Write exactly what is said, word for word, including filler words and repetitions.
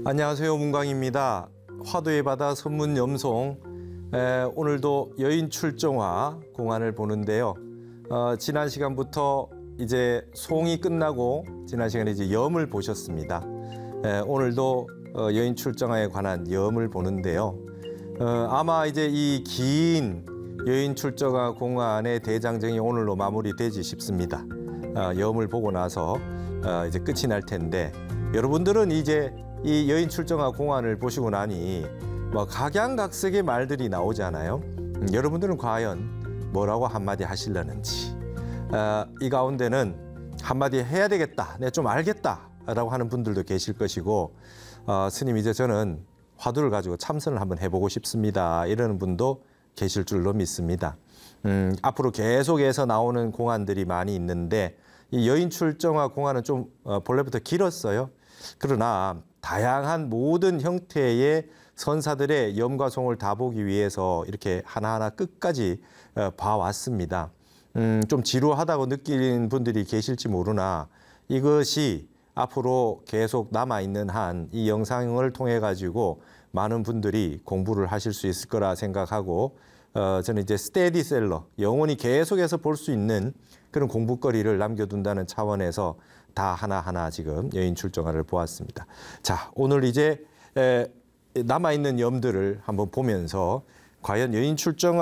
안녕하세요, 문광입니다. 화도의 바다 선문 염송, 에, 오늘도 여인 출정화 공안을 보는데요. 어, 지난 시간부터 이제 송이 끝나고 지난 시간에 이제 염을 보셨습니다. 에, 오늘도 어, 여인 출정화에 관한 염을 보는데요. 어, 아마 이제 이 긴 여인 출정화 공안의 대장정이 오늘로 마무리되지 싶습니다. 어, 염을 보고 나서 어, 이제 끝이 날 텐데, 여러분들은 이제 이 여인 출정화 공안을 보시고 나니 뭐 각양각색의 말들이 나오잖아요. 음, 여러분들은 과연 뭐라고 한마디 하시려는지, 어, 이 가운데는 한마디 해야 되겠다, 내가 좀 알겠다라고 하는 분들도 계실 것이고, 어, 스님 이제 저는 화두를 가지고 참선을 한번 해보고 싶습니다, 이러는 분도 계실 줄로 믿습니다. 음, 앞으로 계속해서 나오는 공안들이 많이 있는데 이 여인 출정화 공안은 좀 어, 본래부터 길었어요. 그러나 다양한 모든 형태의 선사들의 염과 송을 다 보기 위해서 이렇게 하나하나 끝까지 어, 봐왔습니다. 음, 좀 지루하다고 느끼는 분들이 계실지 모르나 이것이 앞으로 계속 남아있는 한 이 영상을 통해 가지고 많은 분들이 공부를 하실 수 있을 거라 생각하고, 어, 저는 이제 스테디셀러, 영원히 계속해서 볼 수 있는 그런 공부거리를 남겨둔다는 차원에서 다 하나하나 지금 여인 출정화를 보았습니다. 자, 오늘 이제 에, 남아있는 염들을 한번 보면서 과연 여인 출정화